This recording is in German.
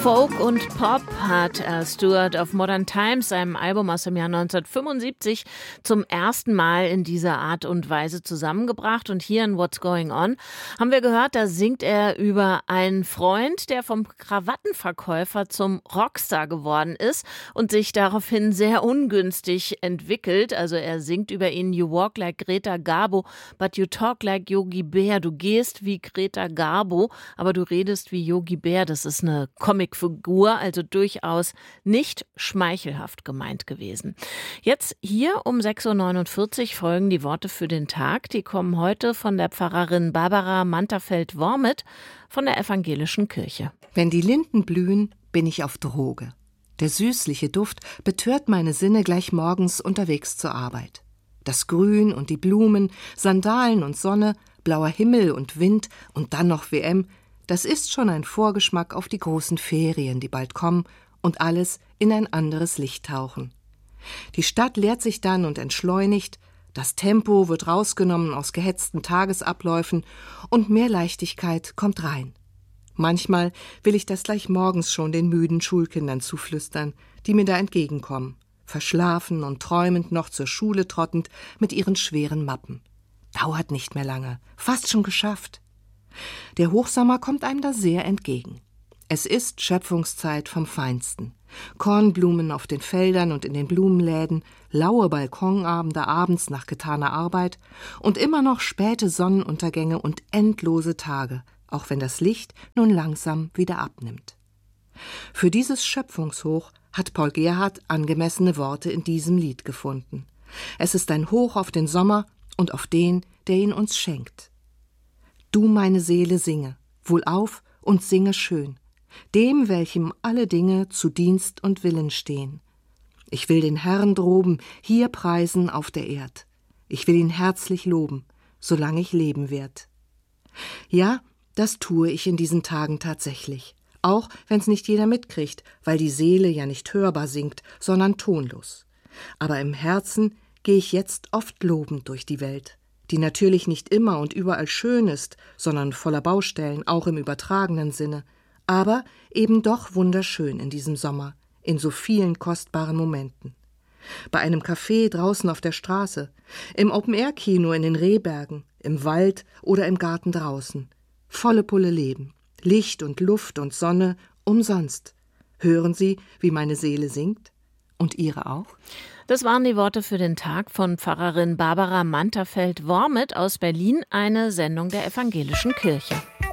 Folk und Pop hat Stewart of Modern Times, seinem Album aus dem Jahr 1975, zum ersten Mal in dieser Art und Weise zusammengebracht. Und hier in What's Going On haben wir gehört, da singt er über einen Freund, der vom Krawattenverkäufer zum Rockstar geworden ist und sich daraufhin sehr ungünstig entwickelt. Also er singt über ihn: You walk like Greta Garbo, but you talk like Yogi Bär. Du gehst wie Greta Garbo, aber du redest wie Yogi Bär. Das ist eine Comicfigur, also durchaus nicht schmeichelhaft gemeint gewesen. Jetzt hier um 6.49 Uhr folgen die Worte für den Tag. Die kommen heute von der Pfarrerin Barbara Mantafeld-Wormet von der Evangelischen Kirche. Wenn die Linden blühen, bin ich auf Droge. Der süßliche Duft betört meine Sinne gleich morgens unterwegs zur Arbeit. Das Grün und die Blumen, Sandalen und Sonne, blauer Himmel und Wind und dann noch WM, das ist schon ein Vorgeschmack auf die großen Ferien, die bald kommen und alles in ein anderes Licht tauchen. Die Stadt leert sich dann und entschleunigt, das Tempo wird rausgenommen aus gehetzten Tagesabläufen und mehr Leichtigkeit kommt rein. Manchmal will ich das gleich morgens schon den müden Schulkindern zuflüstern, die mir da entgegenkommen, verschlafen und träumend noch zur Schule trottend mit ihren schweren Mappen. Dauert nicht mehr lange, fast schon geschafft. Der Hochsommer kommt einem da sehr entgegen. Es ist Schöpfungszeit vom Feinsten. Kornblumen auf den Feldern und in den Blumenläden, laue Balkonabende abends nach getaner Arbeit und immer noch späte Sonnenuntergänge und endlose Tage, auch wenn das Licht nun langsam wieder abnimmt. Für dieses Schöpfungshoch hat Paul Gerhardt angemessene Worte in diesem Lied gefunden. Es ist ein Hoch auf den Sommer und auf den, der ihn uns schenkt. Du, meine Seele, singe, wohlauf und singe schön, dem, welchem alle Dinge zu Dienst und Willen stehen. Ich will den Herrn droben hier preisen auf der Erd. Ich will ihn herzlich loben, solang ich leben werd. Ja, das tue ich in diesen Tagen tatsächlich, auch wenn's nicht jeder mitkriegt, weil die Seele ja nicht hörbar singt, sondern tonlos. Aber im Herzen gehe ich jetzt oft lobend durch die Welt, die natürlich nicht immer und überall schön ist, sondern voller Baustellen, auch im übertragenen Sinne, aber eben doch wunderschön in diesem Sommer, in so vielen kostbaren Momenten. Bei einem Café draußen auf der Straße, im Open-Air-Kino in den Rehbergen, im Wald oder im Garten draußen. Volle Pulle Leben, Licht und Luft und Sonne, umsonst. Hören Sie, wie meine Seele singt? Und Ihre auch? Das waren die Worte für den Tag von Pfarrerin Barbara Mantafeld-Wormet aus Berlin, eine Sendung der Evangelischen Kirche.